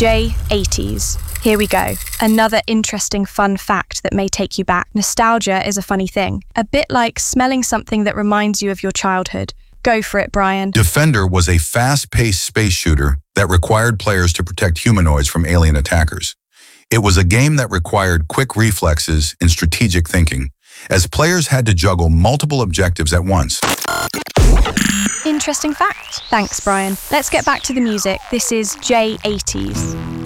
J80s. Here we go. Another interesting fun fact that may take you back. Nostalgia is a funny thing. A bit like smelling something that reminds you of your childhood. Go for it, Brian. Defender was a fast-paced space shooter that required players to protect humanoids from alien attackers. It was a game that required quick reflexes and strategic thinking, as players had to juggle multiple objectives at once. Interesting fact. Thanks, Brian. Let's get back to the music. This is J80s.